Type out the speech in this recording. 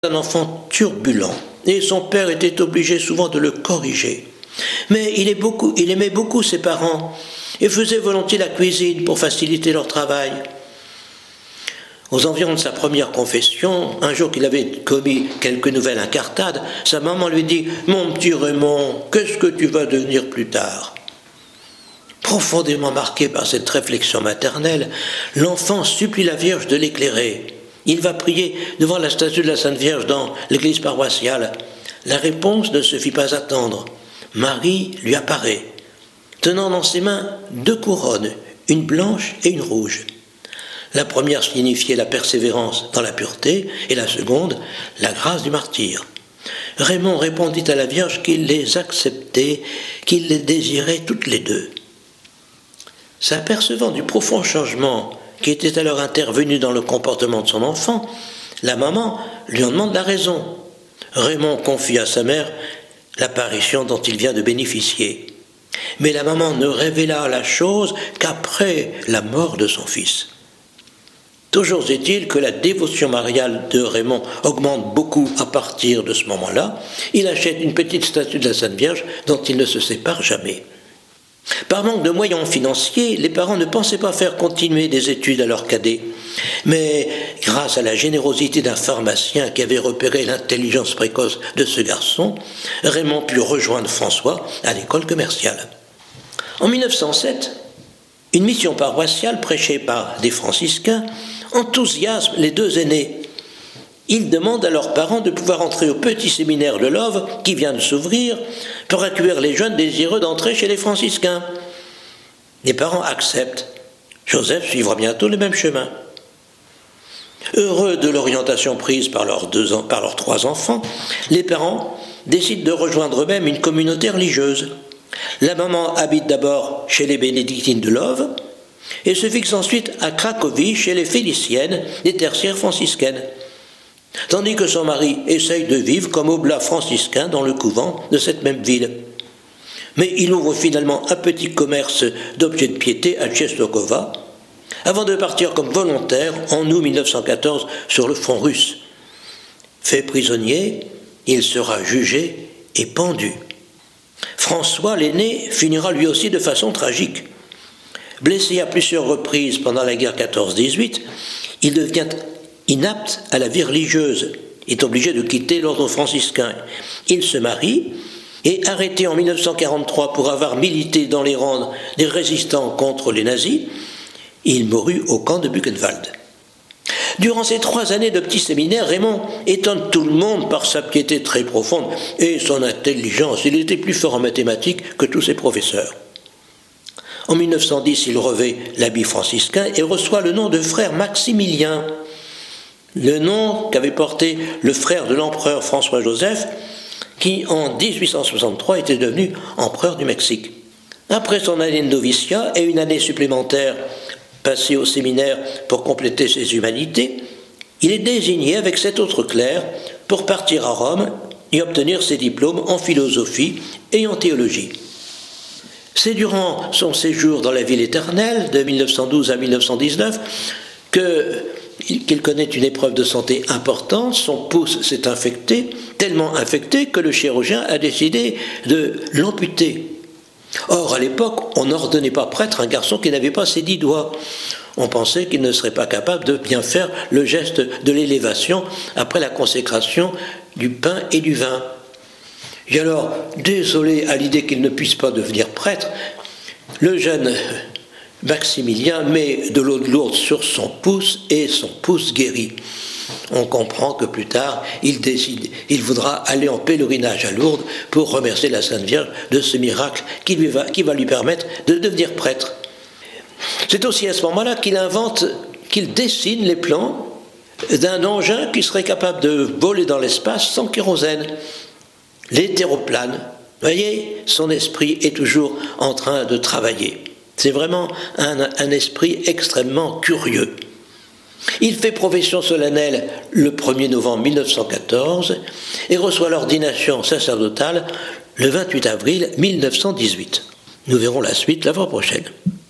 Un enfant turbulent, et son père était obligé souvent de le corriger. Mais il aimait beaucoup ses parents et faisait volontiers la cuisine pour faciliter leur travail. Aux environs de sa première confession, un jour qu'il avait commis quelque nouvelle incartade, sa maman lui dit « Mon petit Raymond, qu'est-ce que tu vas devenir plus tard ?» Profondément marqué par cette réflexion maternelle, l'enfant supplie la Vierge de l'éclairer. Il va prier devant la statue de la Sainte Vierge dans l'église paroissiale. La réponse ne se fit pas attendre. Marie lui apparaît, tenant dans ses mains 2 couronnes, une blanche et une rouge. La première signifiait la persévérance dans la pureté et la seconde, la grâce du martyre. Raymond répondit à la Vierge qu'il les acceptait, qu'il les désirait toutes les 2. S'apercevant du profond changement qui était alors intervenu dans le comportement de son enfant, la maman lui en demande la raison. Raymond confie à sa mère l'apparition dont il vient de bénéficier. Mais la maman ne révéla la chose qu'après la mort de son fils. Toujours est-il que la dévotion mariale de Raymond augmente beaucoup à partir de ce moment-là. Il achète une petite statue de la Sainte Vierge dont il ne se sépare jamais. Par manque de moyens financiers, les parents ne pensaient pas faire continuer des études à leur cadet. Mais grâce à la générosité d'un pharmacien qui avait repéré l'intelligence précoce de ce garçon, Raymond put rejoindre François à l'école commerciale. En 1907, une mission paroissiale prêchée par des franciscains enthousiasme les 2 aînés. Ils demandent à leurs parents de pouvoir entrer au petit séminaire de Love qui vient de s'ouvrir pour accueillir les jeunes désireux d'entrer chez les franciscains. Les parents acceptent. Joseph suivra bientôt le même chemin. Heureux de l'orientation prise par leurs 3 enfants, les parents décident de rejoindre eux-mêmes une communauté religieuse. La maman habite d'abord chez les bénédictines de Love et se fixe ensuite à Cracovie chez les Féliciennes, des tertiaires franciscaines. Tandis que son mari essaye de vivre comme oblat franciscain dans le couvent de cette même ville. Mais il ouvre finalement un petit commerce d'objets de piété à Tcheslokova, avant de partir comme volontaire en août 1914 sur le front russe. Fait prisonnier, il sera jugé et pendu. François, l'aîné, finira lui aussi de façon tragique. Blessé à plusieurs reprises pendant la guerre 14-18, il devient inapte à la vie religieuse, est obligé de quitter l'ordre franciscain. Il se marie et, arrêté en 1943 pour avoir milité dans les rangs des résistants contre les nazis, il mourut au camp de Buchenwald. Durant ces 3 années de petit séminaire, Raymond étonne tout le monde par sa piété très profonde et son intelligence. Il était plus fort en mathématiques que tous ses professeurs. En 1910, il revêt l'habit franciscain et reçoit le nom de frère Maximilien, le nom qu'avait porté le frère de l'empereur François-Joseph, qui en 1863 était devenu empereur du Mexique. Après son année de noviciat et une année supplémentaire passée au séminaire pour compléter ses humanités, il est désigné avec 7 autres clercs pour partir à Rome et obtenir ses diplômes en philosophie et en théologie. C'est durant son séjour dans la ville éternelle, de 1912 à 1919, qu'il connaît une épreuve de santé importante. Son pouce s'est infecté, tellement infecté que le chirurgien a décidé de l'amputer. Or, à l'époque, on n'ordonnait pas prêtre un garçon qui n'avait pas ses 10 doigts. On pensait qu'il ne serait pas capable de bien faire le geste de l'élévation après la consécration du pain et du vin. Et alors, désolé à l'idée qu'il ne puisse pas devenir prêtre, le jeune Maximilien met de l'eau de Lourdes sur son pouce et son pouce guérit. On comprend que plus tard, il voudra aller en pèlerinage à Lourdes pour remercier la Sainte Vierge de ce miracle qui va lui permettre de devenir prêtre. C'est aussi à ce moment-là qu'il dessine les plans d'un engin qui serait capable de voler dans l'espace sans kérosène, l'hétéroplane. Vous voyez, son esprit est toujours en train de travailler. C'est vraiment un esprit extrêmement curieux. Il fait profession solennelle le 1er novembre 1914 et reçoit l'ordination sacerdotale le 28 avril 1918. Nous verrons la suite la fois prochaine.